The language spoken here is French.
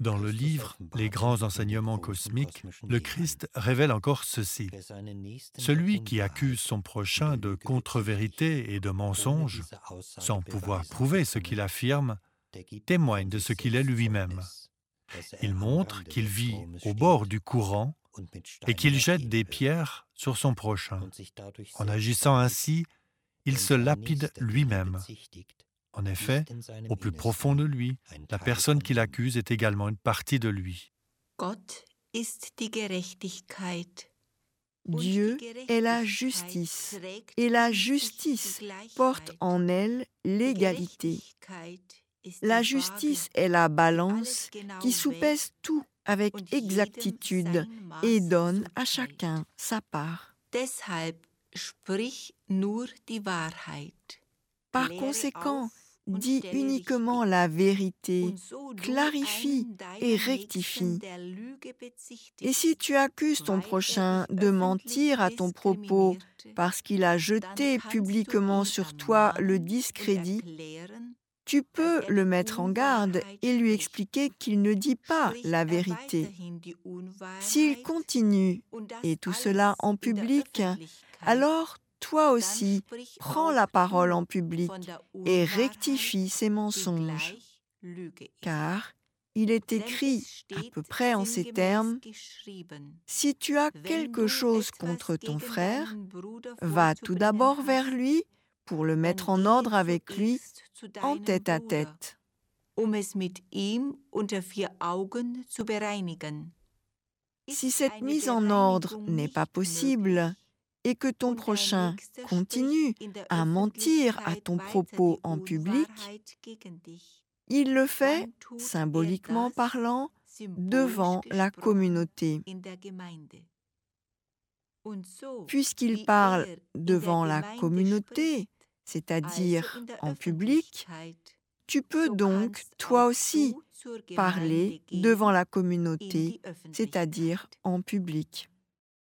Dans le livre Les grands enseignements cosmiques, le Christ révèle encore ceci. Celui qui accuse son prochain de contre-vérité et de mensonge, sans pouvoir prouver ce qu'il affirme, témoigne de ce qu'il est lui-même. Il montre qu'il vit au bord du courant et qu'il jette des pierres sur son prochain. En agissant ainsi, il se lapide lui-même. En effet, au plus profond de lui, la personne qui l'accuse est également une partie de lui. Gott ist die Gerechtigkeit. Dieu est la justice, et la justice porte en elle l'égalité. La justice est la balance qui soupèse tout avec exactitude et donne à chacun sa part. Deshalb sprich nur die Wahrheit. Par conséquent, dis uniquement la vérité, clarifie et rectifie. Et si tu accuses ton prochain de mentir à ton propos parce qu'il a jeté publiquement sur toi le discrédit, tu peux le mettre en garde et lui expliquer qu'il ne dit pas la vérité. S'il continue, et tout cela en public, alors toi aussi, prends la parole en public et rectifie ses mensonges. Car il est écrit à peu près en ces termes, « Si tu as quelque chose contre ton frère, va tout d'abord vers lui pour le mettre en ordre avec lui en tête-à-tête. » Si cette mise en ordre n'est pas possible, et que ton prochain continue à mentir à ton propos en public, il le fait, symboliquement parlant, devant la communauté. Puisqu'il parle devant la communauté, c'est-à-dire en public, tu peux donc, toi aussi, parler devant la communauté, c'est-à-dire en public.